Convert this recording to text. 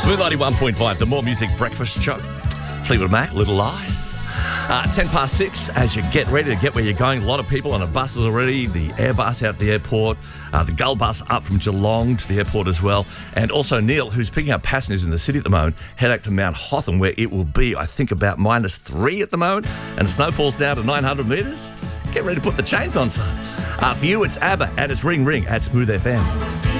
Smooth 91.5, the More Music Breakfast Show. Fleetwood Mac, Little Lies. 10 past 6, as you get ready to get where you're going. A lot of people on the buses already. The Airbus out at the airport. The Gull bus up from Geelong to the airport as well. And also Neil, who's picking up passengers in the city at the moment, head out to Mount Hotham, where it will be, I think, about -3 at the moment. And snowfall's down to 900 metres. Get ready to put the chains on, son. For you, it's ABBA and it's Ring Ring at Smooth FM.